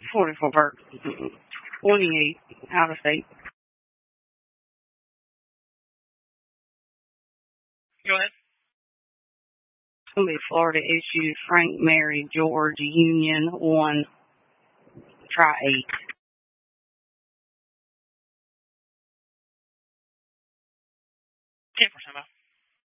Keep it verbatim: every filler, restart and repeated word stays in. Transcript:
forty-four Burke. twenty-eight out of state. Go ahead. It's going to be Florida issue, Frank, Mary, George, Union, one, try eight. ten percent off.